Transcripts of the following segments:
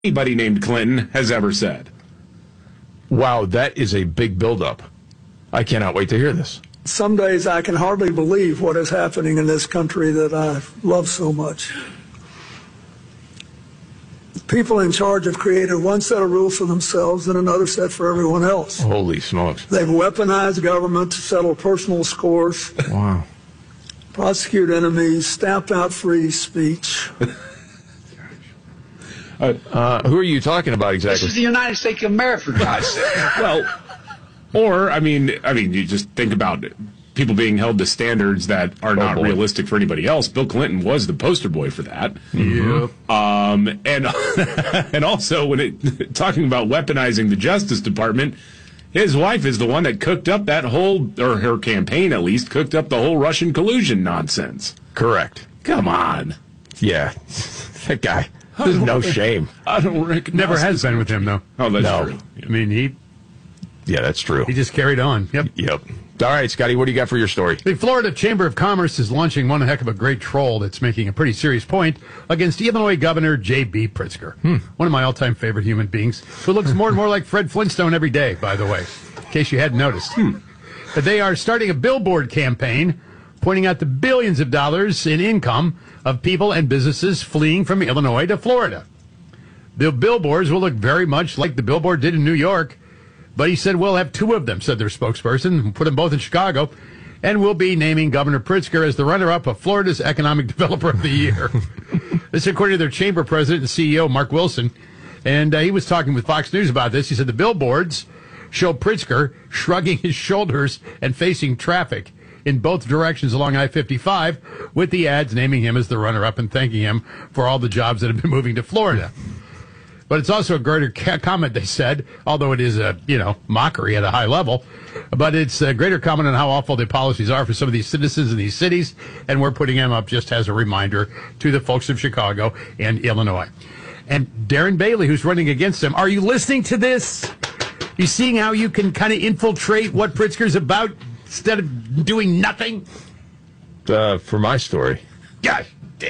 anybody named Clinton has ever said. Wow, that is a big buildup. I cannot wait to hear this. Some days I can hardly believe what is happening in this country that I love so much. People in charge have created one set of rules for themselves and another set for everyone else. Holy smokes. They've weaponized government to settle personal scores, Wow. prosecute enemies, stamp out free speech. Who are you talking about exactly? This is the United States of America, for God's sake. Well, or I mean, you just think about it. People being held to standards that are not realistic for anybody else. Bill Clinton was the poster boy for that. Mm-hmm. And also talking about weaponizing the Justice Department, his wife is the one that cooked up that whole, or her campaign at least, cooked up the whole Russian collusion nonsense. Correct. Come on. Yeah. That guy. There's no shame. I don't recognize. Never has been with him, though. Oh, that's No. true. I mean, Yeah, that's true. he just carried on. Yep. Yep. All right, Scotty, what do you got for your story? The Florida Chamber of Commerce is launching one heck of a great troll that's making a pretty serious point against Illinois Governor J.B. Pritzker, one of my all-time favorite human beings, who looks more and more like Fred Flintstone every day, by the way, in case you hadn't noticed. But they are starting a billboard campaign pointing out the billions of dollars in income of people and businesses fleeing from Illinois to Florida. The billboards will look very much like the billboard did in New York, but he said we'll have two of them, said their spokesperson, put them both in Chicago, and we'll be naming Governor Pritzker as the runner-up of Florida's Economic Developer of the Year. This according to their chamber president and CEO, Mark Wilson, and he was talking with Fox News about this. He said the billboards show Pritzker shrugging his shoulders and facing traffic in both directions along I-55, with the ads naming him as the runner-up and thanking him for all the jobs that have been moving to Florida. But it's also a greater comment, they said, although it is a, mockery at a high level. But it's a greater comment on how awful the policies are for some of these citizens in these cities. And we're putting him up just as a reminder to the folks of Chicago and Illinois. And Darren Bailey, who's running against him, are you listening to this? You seeing how you can kind of infiltrate what Pritzker's about instead of doing nothing? For my story. Gosh.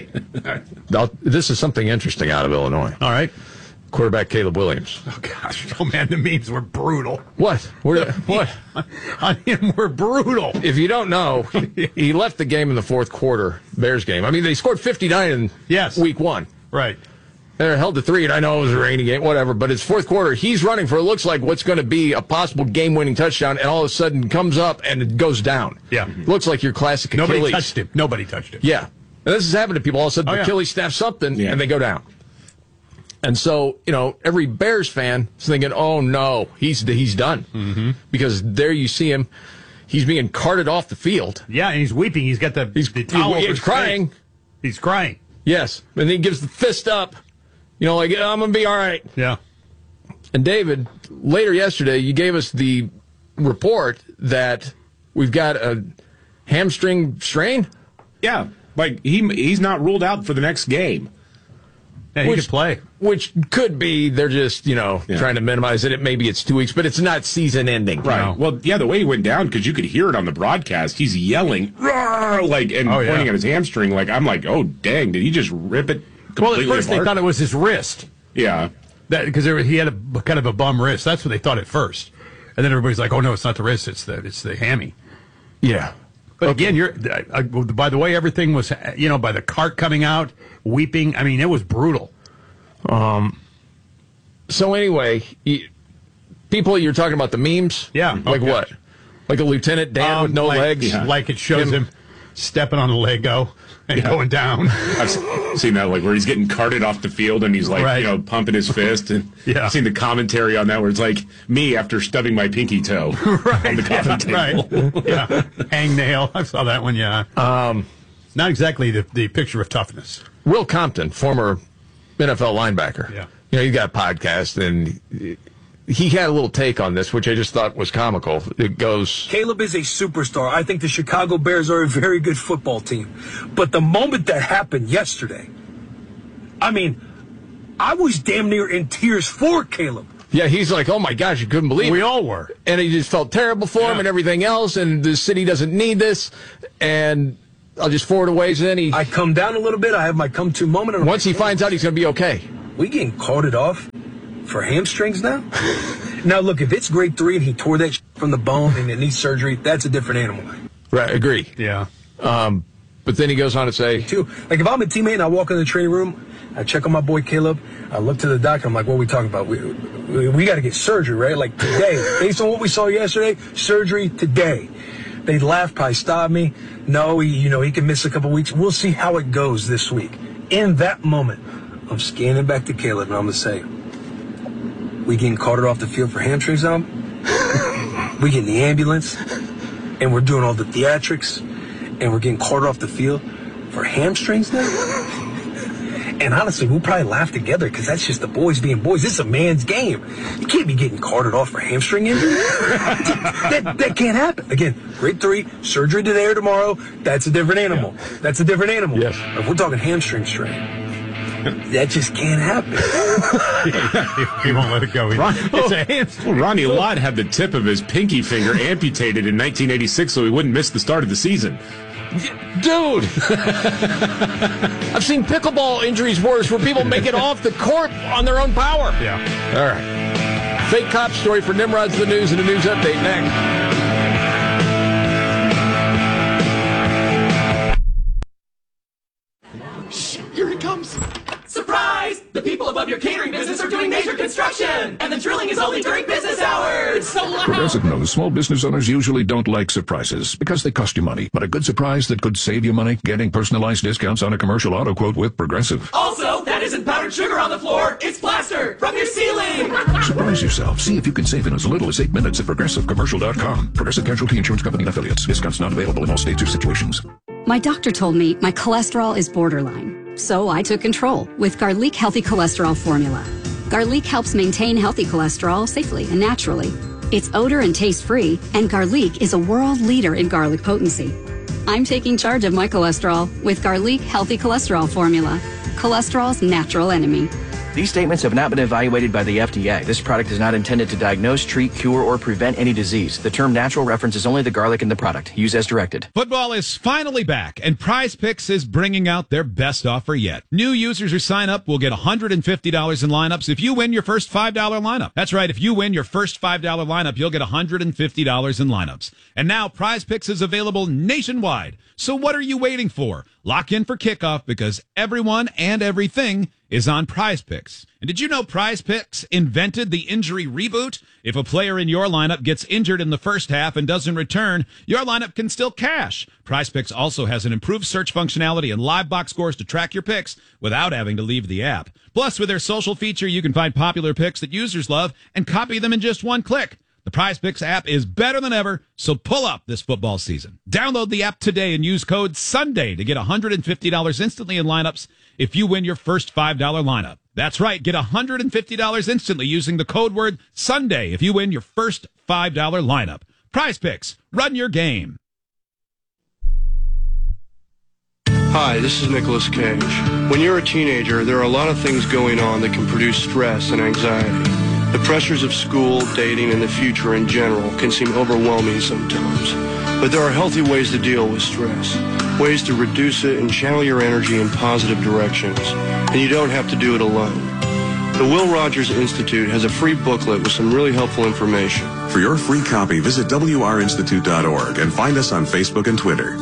This is something interesting out of Illinois. All right. Quarterback Caleb Williams. Oh, gosh. Oh, man, the memes were brutal. What? What? On him were brutal. If you don't know, he left the game in the fourth quarter, Bears game. I mean, they scored 59 in week one. Right. They're held to 3, and I know it was a rainy game, whatever, but it's fourth quarter. He's running for, it looks like, what's going to be a possible game-winning touchdown, and all of a sudden comes up and it goes down. Yeah. Looks like your classic Achilles. Nobody touched him. Yeah. And this has happened to people. All of a sudden, Achilles snaps something, and they go down. And so, every Bears fan is thinking, oh, no, he's done. Mm-hmm. Because there you see him. He's being carted off the field. Yeah, and he's weeping. He's got the towel over his crying. face. He's crying. Yes. And he gives the fist up. Like, I'm going to be all right. Yeah. And David, later yesterday, you gave us the report that we've got a hamstring strain. Yeah. Like, he's not ruled out for the next game. Yeah, he could play. Which could be they're just, trying to minimize it. Maybe it's 2 weeks, but it's not season ending. Right. No. Well, yeah, the way he went down, because you could hear it on the broadcast, he's yelling, "Roar!" and pointing at his hamstring. I'm like, oh, dang, did he just rip it completely Well, at first apart? they thought it was his wrist. Yeah. Because he had a kind of a bum wrist. That's what they thought at first. And then everybody's like, oh, no, it's not the wrist. It's the hammy. Yeah. But again, by the way, everything was, by the cart coming out, weeping. I mean, it was brutal. So anyway, people, you're talking about the memes? Yeah. Like what? Like a Lieutenant Dan with no legs? Yeah. Like it shows him stepping on a Lego and going down. I've seen that, where he's getting carted off the field and he's pumping his fist. And I've seen the commentary on that where it's like me after stubbing my pinky toe on the coffee table. Right. Yeah. Hangnail. I saw that one, yeah. Not exactly the picture of toughness. Will Compton, former NFL linebacker. Yeah. He got a podcast, and he had a little take on this, which I just thought was comical. It goes, Caleb is a superstar. I think the Chicago Bears are a very good football team. But the moment that happened yesterday, I was damn near in tears for Caleb. Yeah, he's like, oh my gosh, you couldn't believe it. We all were. And he just felt terrible for him and everything else, and the city doesn't need this, and I'll just forward a ways in. I come down a little bit. I have my come-to moment. And once he finds out he's going to be okay. we getting carted off for hamstrings now? Now, look, if it's grade 3 and he tore that from the bone and it needs surgery, that's a different animal. Right, agree. Yeah. But then he goes on to say, too, like if I'm a teammate and I walk in the training room, I check on my boy Caleb, I look to the doctor, I'm like, what are we talking about? We got to get surgery, right? Like today, based on what we saw yesterday, surgery today. They laugh, probably stop me. No, he can miss a couple weeks. We'll see how it goes this week. In that moment, I'm scanning back to Caleb and I'm going to say, we getting carted off the field for hamstrings now? We get in the ambulance and we're doing all the theatrics and we're getting carted off the field for hamstrings now? And honestly, we'll probably laugh together because that's just the boys being boys. This is a man's game. You can't be getting carted off for hamstring injury. that can't happen. Again, grade 3, surgery today or tomorrow, that's a different animal. Yeah. That's a different animal. Yes. If we're talking hamstring strain, that just can't happen. He won't let it go. Ronnie Lott had the tip of his pinky finger amputated in 1986 so he wouldn't miss the start of the season. Dude, I've seen pickleball injuries worse where people make it off the court on their own power. Yeah. All right. Fake cop story for Nimrod's The News and a news update next. Shh, here he comes. Surprise! The people above your catering business are doing major construction, and the drilling is only during business hours. It's so loud. Progressive knows small business owners usually don't like surprises because they cost you money. But a good surprise that could save you money, getting personalized discounts on a commercial auto quote with Progressive. Also, that isn't powdered sugar on the floor. It's plaster from your ceiling. Surprise yourself. See if you can save in as little as 8 minutes at ProgressiveCommercial.com. Progressive Casualty Insurance Company and Affiliates. Discounts not available in all states or situations. My doctor told me my cholesterol is borderline. So I took control with Garlic Healthy Cholesterol Formula. Garlic helps maintain healthy cholesterol safely and naturally. It's odor and taste free, and Garlic is a world leader in garlic potency. I'm taking charge of my cholesterol with Garlic Healthy Cholesterol Formula, cholesterol's natural enemy. These statements have not been evaluated by the FDA. This product is not intended to diagnose, treat, cure, or prevent any disease. The term natural references only the garlic in the product. Use as directed. Football is finally back, and Prize Picks is bringing out their best offer yet. New users who sign up will get $150 in lineups if you win your first $5 lineup. That's right. If you win your first $5 lineup, you'll get $150 in lineups. And now Prize Picks is available nationwide. So what are you waiting for? Lock in for kickoff because everyone and everything is on Prize Picks. And did you know Prize Picks invented the injury reboot? If a player in your lineup gets injured in the first half and doesn't return, your lineup can still cash. Prize Picks also has an improved search functionality and live box scores to track your picks without having to leave the app. Plus, with their social feature, you can find popular picks that users love and copy them in just one click. The Prize Picks app is better than ever, so pull up this football season. Download the app today and use code SUNDAY to get $150 instantly in lineups if you win your first $5 lineup. That's right, get $150 instantly using the code word SUNDAY if you win your first $5 lineup. Prize Picks, run your game. Hi, this is Nicolas Cage. When you're a teenager, there are a lot of things going on that can produce stress and anxiety. The pressures of school, dating, and the future in general can seem overwhelming sometimes. But there are healthy ways to deal with stress, ways to reduce it and channel your energy in positive directions. And you don't have to do it alone. The Will Rogers Institute has a free booklet with some really helpful information. For your free copy, visit wrinstitute.org and find us on Facebook and Twitter.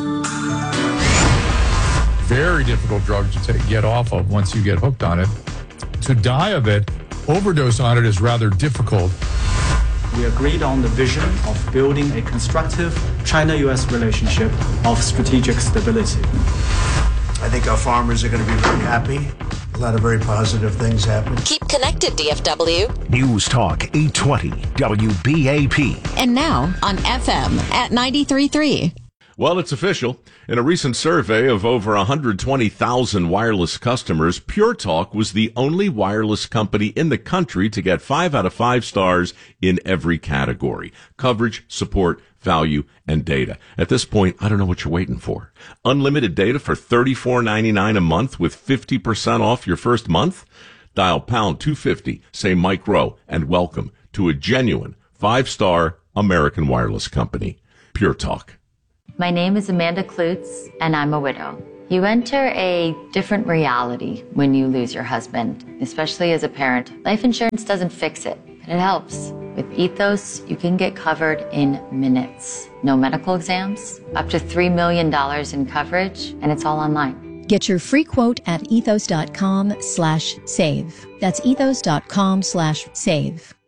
Very difficult drug to get off of once you get hooked on it. To die of it, overdose on it is rather difficult. We agreed on the vision of building a constructive China-U.S. relationship of strategic stability. I think our farmers are going to be very happy. A lot of very positive things happen. Keep connected, DFW. News Talk 820 WBAP. And now on FM at 93.3. Well, it's official. In a recent survey of over 120,000 wireless customers, Pure Talk was the only wireless company in the country to get 5 out of 5 stars in every category: coverage, support, value, and data. At this point, I don't know what you're waiting for. Unlimited data for $34.99 a month with 50% off your first month? Dial pound 250, say Mike Rowe, and welcome to a genuine 5-star American wireless company. Pure Talk. My name is Amanda Klutz, and I'm a widow. You enter a different reality when you lose your husband, especially as a parent. Life insurance doesn't fix it, but it helps. With Ethos, you can get covered in minutes. No medical exams, up to $3 million in coverage, and it's all online. Get your free quote at ethos.com/save. That's ethos.com/save.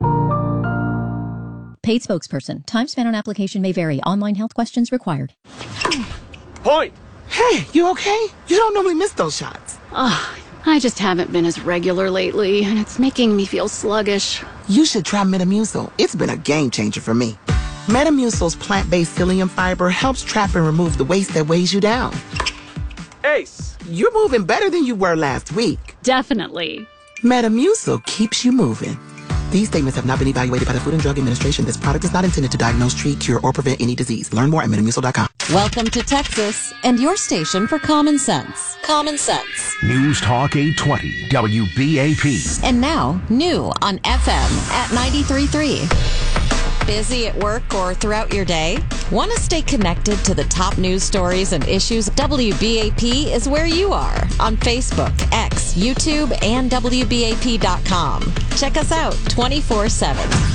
Paid spokesperson. Time spent on application may vary. Online health questions required. Point! Hey, you okay? You don't normally miss those shots. I just haven't been as regular lately, and it's making me feel sluggish. You should try Metamucil. It's been a game changer for me. Metamucil's plant-based psyllium fiber helps trap and remove the waste that weighs you down. Ace, you're moving better than you were last week. Definitely. Metamucil keeps you moving. These statements have not been evaluated by the Food and Drug Administration. This product is not intended to diagnose, treat, cure, or prevent any disease. Learn more at Metamucil.com. Welcome to Texas and your station for common sense. Common sense. News Talk 820 WBAP. And now, new on FM at 93.3. Busy at work or throughout your day? Want to stay connected to the top news stories and issues? WBAP is where you are on Facebook, X, YouTube, and WBAP.com. Check us out 24/7.